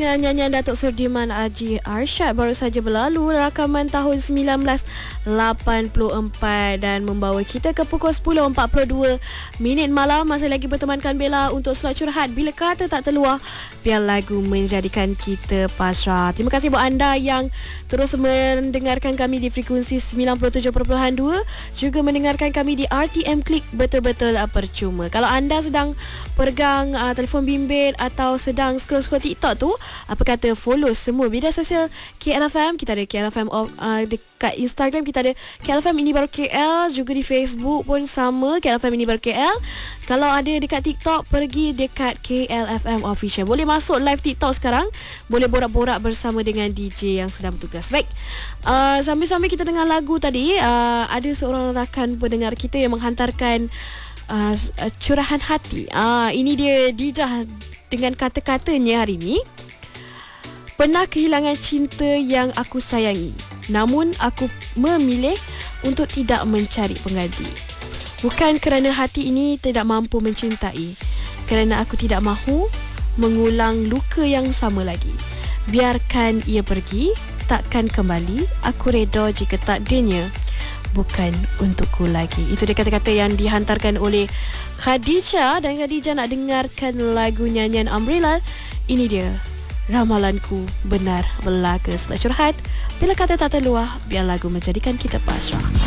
dengan nyanyian Datuk Sudirman Haji Arsyad baru saja berlalu, rakaman tahun 1984 dan membawa kita ke pukul 10.42 malam. Masih lagi bertemankan Bella untuk slot curhat Bila Kata Tak Terluah, biar lagu menjadikan kita pasrah. Terima kasih buat anda yang terus mendengarkan kami di frekuensi 97.2, juga mendengarkan kami di RTM Klik betul-betul percuma. Kalau anda sedang pegang telefon bimbit atau sedang scroll-scroll TikTok tu, apa kata follow semua media sosial KLFM. Kita ada KLFM dekat Instagram, kita ada KLFM Ini Baru KL, juga di Facebook pun sama, KLFM Ini Baru KL. Kalau ada dekat TikTok, pergi dekat KLFM Official. Boleh masuk live TikTok sekarang, boleh borak-borak bersama dengan DJ yang sedang bertugas. Baik, sambil-sambil kita dengar lagu tadi, ada seorang rakan pendengar kita yang menghantarkan curahan hati. Ini dia Dijah dengan kata-katanya hari ini. Pernah kehilangan cinta yang aku sayangi, namun aku memilih untuk tidak mencari pengganti. Bukan kerana hati ini tidak mampu mencintai, kerana aku tidak mahu mengulang luka yang sama lagi. Biarkan ia pergi, takkan kembali. Aku reda jika takdirnya bukan untukku lagi. Itu dia kata-kata yang dihantarkan oleh Khadijah. Dan Khadijah nak dengarkan lagu nyanyian Umbrella. Ini dia, Ramalanku Benar Belaka. Setelah curhat Bila Kata Tak Terluah, biar lagu menjadikan kita pasrah.